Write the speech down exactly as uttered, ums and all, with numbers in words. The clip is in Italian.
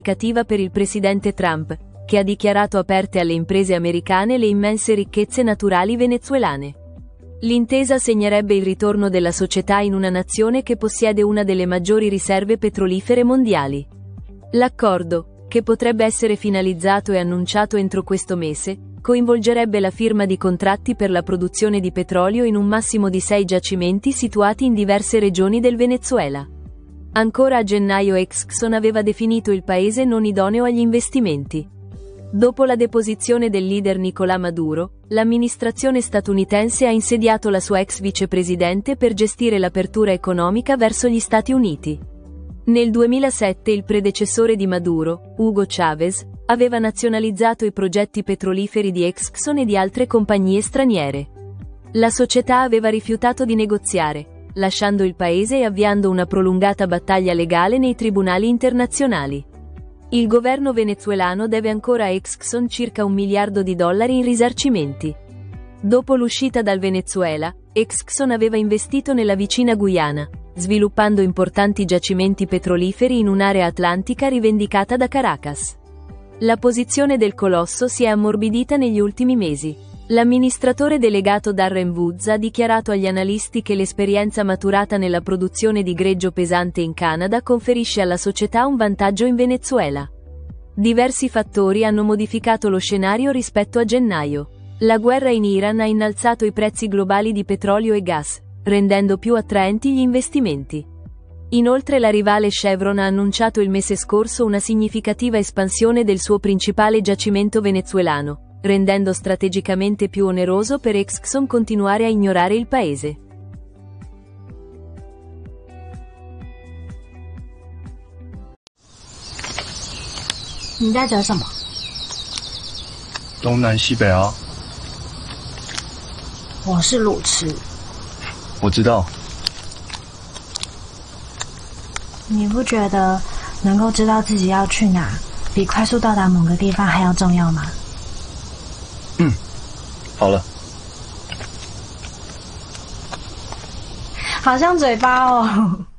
significativa per il presidente Trump, che ha dichiarato aperte alle imprese americane le immense ricchezze naturali venezuelane. L'intesa segnerebbe il ritorno della società in una nazione che possiede una delle maggiori riserve petrolifere mondiali. L'accordo, che potrebbe essere finalizzato e annunciato entro questo mese, coinvolgerebbe la firma di contratti per la produzione di petrolio in un massimo di sei giacimenti situati in diverse regioni del Venezuela. Ancora a gennaio Exxon aveva definito il paese non idoneo agli investimenti. Dopo la deposizione del leader Nicolás Maduro, l'amministrazione statunitense ha insediato la sua ex vicepresidente per gestire l'apertura economica verso gli Stati Uniti. Nel duemilasette il predecessore di Maduro, Hugo Chávez, aveva nazionalizzato i progetti petroliferi di Exxon e di altre compagnie straniere. La società aveva rifiutato di negoziare, lasciando il paese e avviando una prolungata battaglia legale nei tribunali internazionali. Il governo venezuelano deve ancora a Exxon circa un miliardo di dollari in risarcimenti. Dopo l'uscita dal Venezuela, Exxon aveva investito nella vicina Guyana, sviluppando importanti giacimenti petroliferi in un'area atlantica rivendicata da Caracas. La posizione del colosso si è ammorbidita negli ultimi mesi. L'amministratore delegato Darren Woods ha dichiarato agli analisti che l'esperienza maturata nella produzione di greggio pesante in Canada conferisce alla società un vantaggio in Venezuela. Diversi fattori hanno modificato lo scenario rispetto a gennaio. La guerra in Iran ha innalzato i prezzi globali di petrolio e gas, rendendo più attraenti gli investimenti. Inoltre la rivale Chevron ha annunciato il mese scorso una significativa espansione del suo principale giacimento venezuelano, rendendo strategicamente più oneroso per Exxon continuare a ignorare il paese. 你在折什么？ 东南西北啊。 我是路痴。 我知道。 你不觉得能够知道自己要去哪，比快速到达某个地方还要重要吗？ 嗯，好了。 好像嘴巴哦。